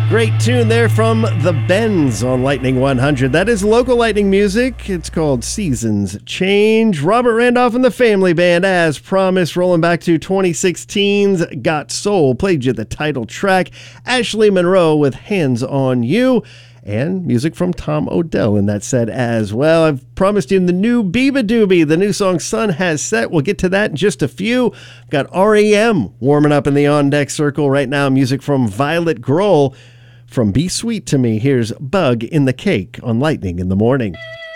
Great tune there from The Bends on Lightning 100. That is local Lightning music. It's called Seasons Change. Robert Randolph and the Family Band, as promised, rolling back to 2016's Got Soul. Played you the title track. Ashley Monroe with Hands on You. And music from Tom Odell in that set as well. I've promised you the new Biba Doobie, the new song Sun Has Set. We'll get to that in just a few. Got REM warming up in the On Deck Circle right now. Music from Violet Grohl. From Be Sweet to Me, here's Bug in the Cake on Lightning in the Morning.